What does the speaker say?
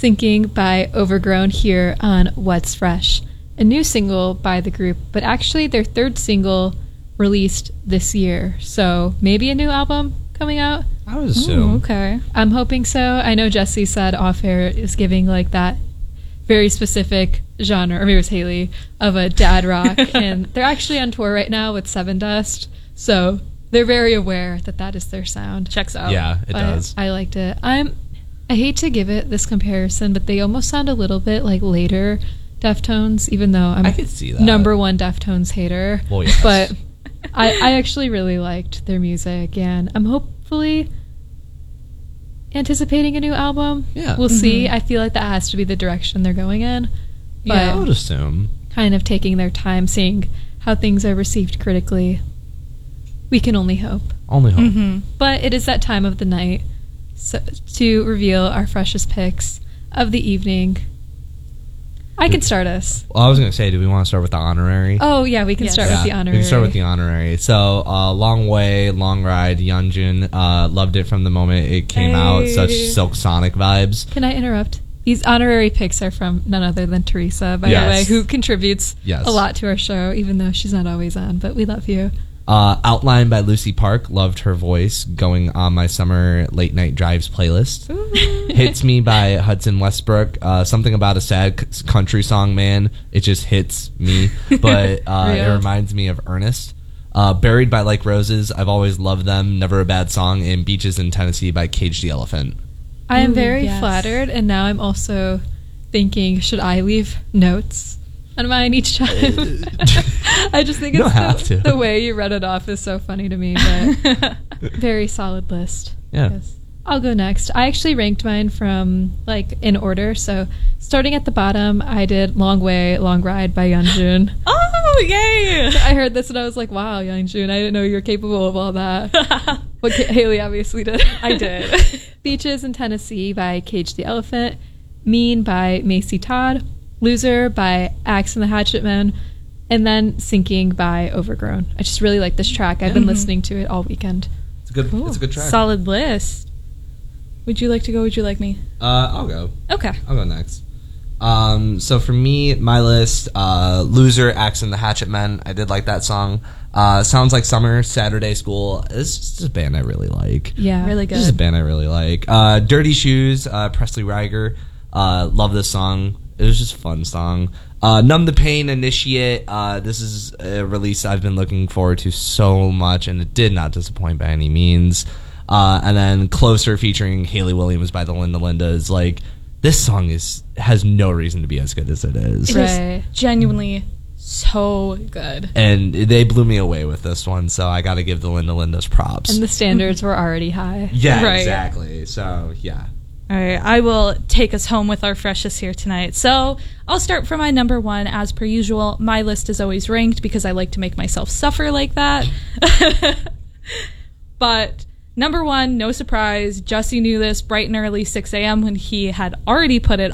Sinking by Overgrown here on What's Fresh, a new single by the group, but actually their third single released this year. So maybe a new album coming out? I would assume. Ooh, okay. I'm hoping so. I know Jesse said off air is giving like that very specific genre, or maybe it was Haley, of a dad rock. And they're actually on tour right now with Seven Dust. So they're very aware that that is their sound. Checks out. Yeah, it does. I liked it. I hate to give it this comparison, but they almost sound a little bit like later Deftones, even though I'm I could see that. number one Deftones hater. Well, yes. But I actually really liked their music, and I'm hopefully anticipating a new album. Yeah. We'll see. I feel like that has to be the direction they're going in. But I would assume. kind of taking their time, seeing how things are received critically. We can only hope. Only hope. Mm-hmm. But it is that time of the night to reveal our freshest picks of the evening. I can start us. Well, I was going to say, do we want to start with the honorary? Oh, yeah, we can Yes. start Yeah, with the honorary. We can start with the honorary. So, Long Way, Long Ride, Yeonjun, loved it from the moment it came out. Such Silk Sonic vibes. Can I interrupt? These honorary picks are from none other than Teresa, by Yes. the way, who contributes Yes. a lot to our show, even though she's not always on, but we love you. Outline by Lucy Park, loved her voice, going on my summer late night drives playlist. Hits Me by Hudson Westbrook, something about a sad country song, man. It just hits me, but it reminds me of Ernest. Buried by Like Roses, I've always loved them, never a bad song. And Beaches in Tennessee by Cage the Elephant. I am Ooh, very yes. flattered, and now I'm also thinking, should I leave notes on mine each time? I just think You don't have to. the way you read it off is so funny to me, but very solid list. Yeah. Yes. I'll go next. I actually ranked mine from like in order. So starting at the bottom, I did Long Way, Long Ride by Yeonjun. Oh, yay! I heard this and I was like, wow, Yeonjun, I didn't know you were capable of all that. But Haley obviously did. I did. Beaches in Tennessee by Cage the Elephant. Mean by Macy Todd. Loser by Axe and the Hatchet Men. And then Sinking by Overgrown. I just really like this track. I've been listening to it all weekend. It's a good. It's a good track. Solid list. Would you like to go? Would you like me? I'll go. Okay. I'll go next. So for me, my list, Loser, Axe and the Hatchet Men. I did like that song. Sounds Like Summer, Saturday School. It's just a band I really like. Yeah. Really This is a good. band I really like. Dirty Shoes, Presley Reiger. Love this song. It was just a fun song. Numb the Pain, Initiate. This is a release I've been looking forward to so much, and it did not disappoint by any means. And then Closer, featuring Haley Williams by the Linda Lindas. Like, this song has no reason to be as good as it is. It is Right. genuinely so good. And they blew me away with this one, so I got to give the Linda Lindas props. And the standards were already high. Yeah, Right. exactly. So, yeah. All right, I will take us home with our freshest here tonight. So I'll start from my number one. As per usual, my list is always ranked because I like to make myself suffer like that. But number one, no surprise, Jesse knew this bright and early 6 a.m. when he had already put it